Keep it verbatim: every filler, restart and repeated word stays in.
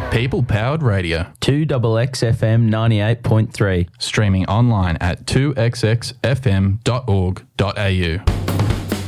People Powered Radio. two X X F M ninety-eight point three. Streaming online at two x x f m dot org dot a u.